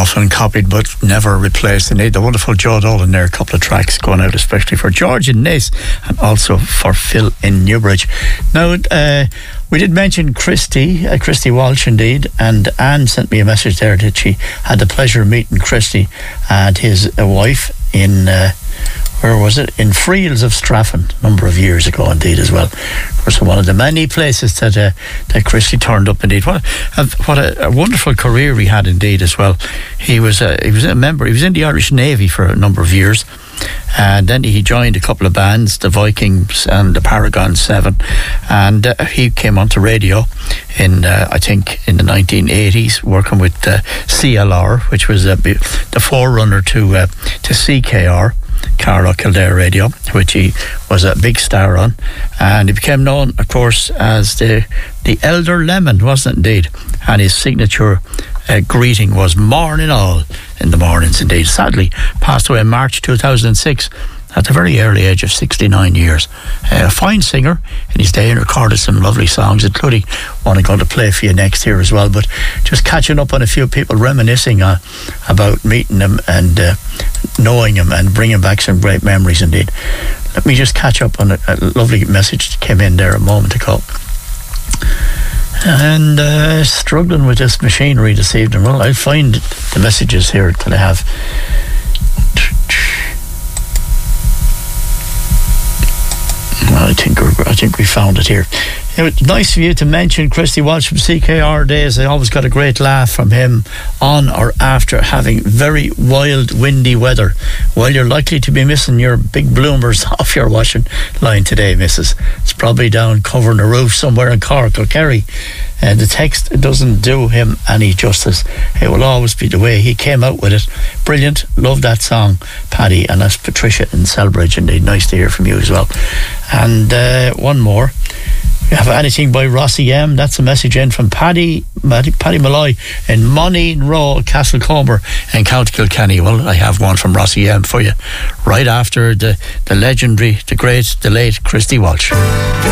often copied but never replaced. Indeed, the wonderful Joe Dolan there, a couple of tracks going out especially for George in Naas and also for Phil in Newbridge. Now, we did mention Christy Walsh indeed, and Anne sent me a message there that she had the pleasure of meeting Christy and his wife in where was it? In Friels of Straffan, a number of years ago indeed as well. Of course, one of the many places that Christy turned up indeed. What a wonderful career he had indeed as well. He was a member. He was in the Irish Navy for a number of years. And then he joined a couple of bands, the Vikings and the Paragon 7, and he came onto radio in I think in the 1980s, working with CLR, which was the forerunner to CKR, Carlow Kildare Radio, which he was a big star on, and he became known, of course, as the Elder Lemon, wasn't it indeed? And his signature greeting was "Morning all" in the mornings indeed. Sadly passed away in March 2006 at the very early age of 69 years. A fine singer in his day and recorded some lovely songs, including one I'm going to play for you next year as well. But just catching up on a few people reminiscing about meeting him and knowing him and bringing back some great memories indeed. Let me just catch up on a lovely message that came in there a moment ago. And struggling with this machinery this evening. Well, I'll find the messages here that I have. Well, I think we found it here. It was nice of you to mention Christy Walsh from CKR days. I always got a great laugh from him on or after having very wild, windy weather. Well, you're likely to be missing your big bloomers off your washing line today, missus. It's probably down covering a roof somewhere in Cork or Kerry. The text doesn't do him any justice. It will always be the way he came out with it. Brilliant. Love that song, Paddy. And that's Patricia in Selbridge. Indeed, nice to hear from you as well. And one more. We have anything by Rossi M. That's a message in from Paddy Malloy in Moneen Row, Castlecomer in County Kilkenny. Well, I have one from Rossi M for you right after the legendary, the great, the late Christy Walsh.